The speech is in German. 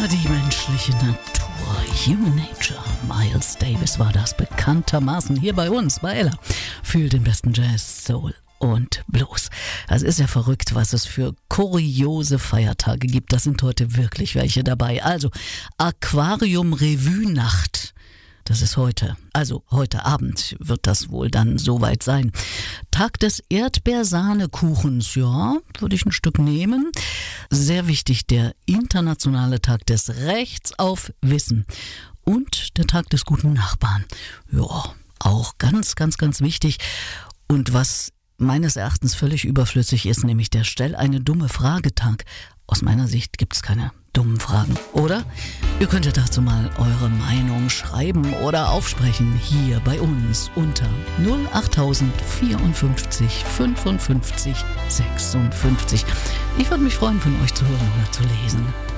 Die menschliche Natur, Human Nature. Miles Davis war das bekanntermaßen hier bei uns, bei Ella. Fühlt den besten Jazz, Soul und Blues. Es ist ja verrückt, was es für kuriose Feiertage gibt. Da sind heute wirklich welche dabei. Also Aquarium-Revue-Nacht. Das ist heute. Also heute Abend wird das wohl dann soweit sein. Tag des Erdbeersahnekuchens. Ja, würde ich ein Stück nehmen. Sehr wichtig, der internationale Tag des Rechts auf Wissen. Und der Tag des guten Nachbarn. Ja, auch ganz, ganz, ganz wichtig. Und was meines Erachtens völlig überflüssig ist, nämlich der Stell eine dumme Frage-Tag. Aus meiner Sicht gibt es keine dummen Fragen, oder? Ihr könnt ja dazu mal eure Meinung schreiben oder aufsprechen hier bei uns unter 08054 55 56. Ich würde mich freuen, von euch zu hören oder zu lesen.